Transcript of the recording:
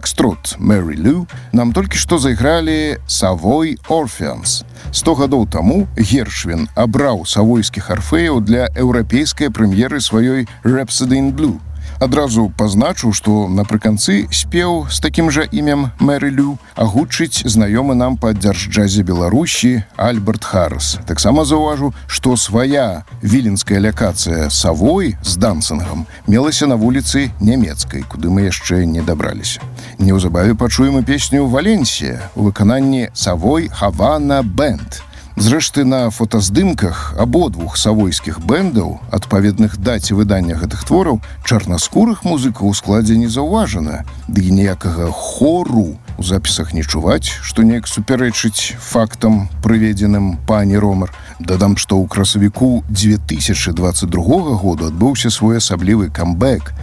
Фокстрот Мэри Лу нам толькі што зайгралі Savoy Orpheans. 100 гадоў таму Гершвін абраў савойскіх арфеяў для еўрапейскай прэм'еры сваёй Rhapsody in Blue. Адразу пазначыў, што напрыканцы спеў з такім жа імем Мэри Лу агучыць знаёмы нам па дзяржджазе Беларусі Альберт Харрис. Таксама заўважу, што свая віленская лакацыя Савой з дансингам мелася на вуліцы Нямецкай, куды мы яшчэ не дабраліся. Неўзабаве пачуем і песню «Валенсія» у выкананні Savoy Havana Band. Зрэшты, на фотаздымках абодвух савойскіх бэндаў, адпаведных даце выдання гэтых твораў, чарнаскурых музыкаў у складзе не заўважана, ды і ніякага хору у запісах не чуваць, што неяк супярэчыць фактам, прыведзеным пані Ромар. Дадам, што ў красавіку 2022 году адбыўся свой асаблівы камбэк